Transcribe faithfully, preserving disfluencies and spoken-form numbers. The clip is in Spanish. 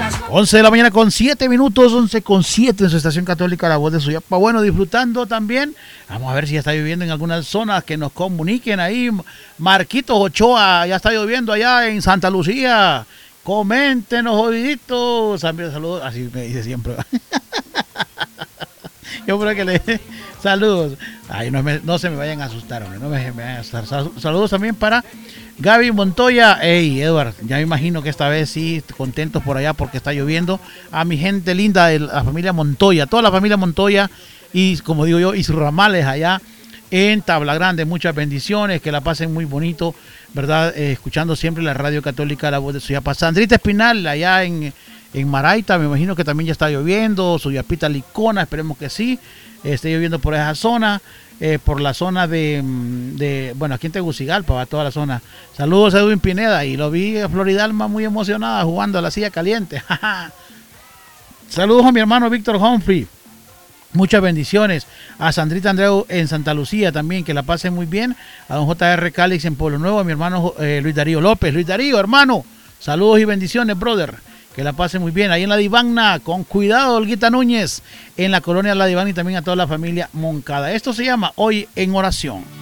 once de la mañana con siete minutos, once con siete en su estación católica La Voz de Suyapa. Bueno, disfrutando también. Vamos a ver si ya está lloviendo en algunas zonas, que nos comuniquen ahí. Marquitos Ochoa, ya está lloviendo allá en Santa Lucía. Coméntenos, oíditos. Saludos, así me dice siempre. Yo creo que le saludos. Ay, no, me, no se me vayan a asustar, hombre, no me, me vayan a asustar. Saludos también para Gaby Montoya. Hey, Edward, ya me imagino que esta vez sí, contentos por allá porque está lloviendo. A mi gente linda de la familia Montoya, toda la familia Montoya y, como digo yo, y sus ramales allá en Tabla Grande. Muchas bendiciones, que la pasen muy bonito, ¿verdad? Eh, escuchando siempre la radio católica La Voz de Suyapa. Sandrita Espinal, allá en, en Maraita, me imagino que también ya está lloviendo. Suyapita Licona, esperemos que sí, eh, esté lloviendo por esa zona. Eh, por la zona de, de, bueno, aquí en Tegucigalpa, va toda la zona. Saludos a Edwin Pineda, y lo vi a Floridalma muy emocionada jugando a la silla caliente. Saludos a mi hermano Víctor Humphrey, muchas bendiciones. A Sandrita Andreu en Santa Lucía también, que la pasen muy bien. A don J R Calix en Pueblo Nuevo, a mi hermano eh, Luis Darío López. Luis Darío, hermano, saludos y bendiciones, brother. Que la pasen muy bien. Ahí en La Divagna, con cuidado, Olguita Núñez, en la colonia La Divagna, y también a toda la familia Moncada. Esto se llama Hoy en Oración.